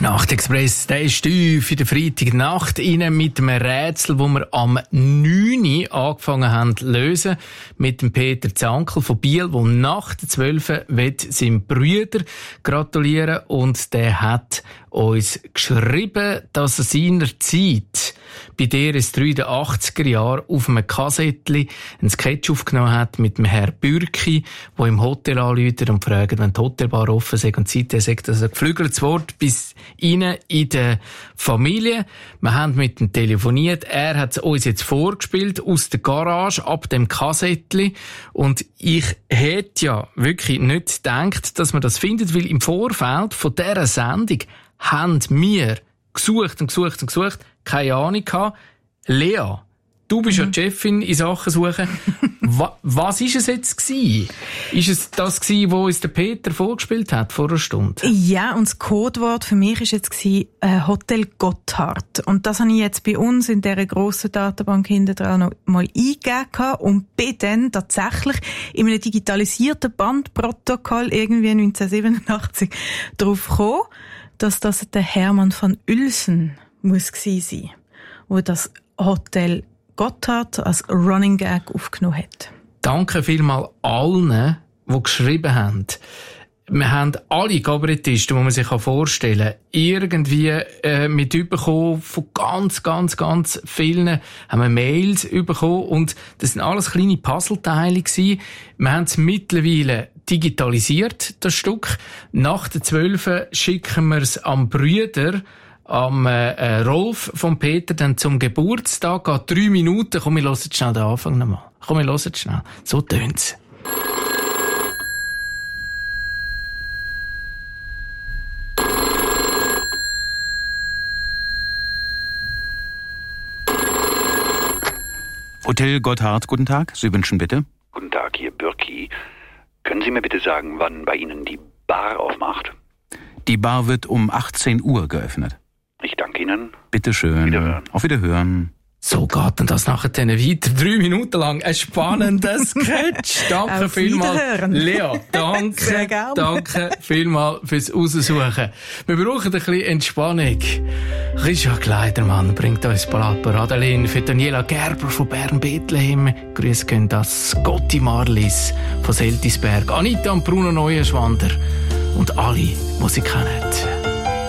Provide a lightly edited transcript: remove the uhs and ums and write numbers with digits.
Nachtexpress, der ist tief in der Freitagnacht rein mit einem Rätsel, das wir am 9. Uhr angefangen haben zu lösen. Mit dem Peter Zankel von Biel, der nach der 12. seinem Bruder gratulieren und der hat uns geschrieben, dass er seinerzeit bei DRS3 in den 80er Jahren auf einem Kassettchen einen Sketch aufgenommen hat mit dem Herr Bürki, der im Hotel anruft und fragt, wenn die Hotelbar offen ist und seitdem sagt, dass er geflügeltes Wort bis rein in der Familie. Wir haben mit ihm telefoniert. Er hat es uns jetzt vorgespielt aus der Garage ab dem Kassettchen. Und ich hätte ja wirklich nicht gedacht, dass man das findet, weil im Vorfeld von dieser Sendung haben wir gesucht, keine Ahnung gehabt. Lea, du bist ja die Chefin in Sachen Suchen. Was ist es jetzt gewesen? Ist es das gewesen, was uns der Peter vorgespielt hat vor einer Stunde? Ja, und das Codewort für mich war jetzt Hotel Gotthard. Und das habe ich jetzt bei uns in dieser grossen Datenbank hinten dran noch mal eingegeben und bin dann tatsächlich in einem digitalisierten Bandprotokoll irgendwie 1987 darauf gekommen, dass das der Hermann van Uelsen muss gewesen sein, wo das Hotel Gotthard als Running Gag aufgenommen hat. Danke vielmals allen, die geschrieben haben. Wir haben alle Kabarettisten, die man sich vorstellen kann, irgendwie mitbekommen von ganz vielen, haben wir Mails bekommen und das sind alles kleine Puzzleteile gewesen. Wir haben es mittlerweile digitalisiert, das Stück. Nach der 12. schicken wir es am Brüder, am Rolf von Peter, dann zum Geburtstag. Geht 3 Minuten. Komm, wir hören schnell den Anfang nochmal. Komm, wir hören schnell. So tönt's. Hotel Gotthard, guten Tag. Sie wünschen bitte? Guten Tag, hier Bürki. Können Sie mir bitte sagen, wann bei Ihnen die Bar aufmacht? Die Bar wird um 18 Uhr geöffnet. Ich danke Ihnen. Bitte schön. Wiederhören. Auf Wiederhören. So geht denn das nachher dann weiter. 3 Minuten lang. Ein spannender Sketch. Danke vielmals. Lea, danke vielmals fürs Raussuchen. Wir brauchen ein bisschen Entspannung. Richard Kleidermann bringt uns Adeline für Daniela Gerber von Bern-Bethlehem. Grüß gehen das Scotty Marlis von Seltisberg, Anita und Bruno Neuenschwander und alle, die sie kennen.